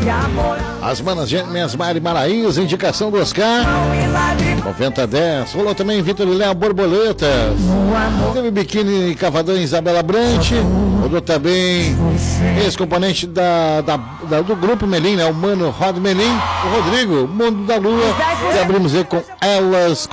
As manas gêmeas Mari Maraís, indicação do Oscar. 9010. Rolou também Vitor e Léo Borboletas. Teve Biquíni e Cavadão Isabela Brant. Rodou também ex-componente do Grupo Melim, né? O Mano Rod Melim. O Rodrigo, Mundo da Lua. E abrimos aí com Elas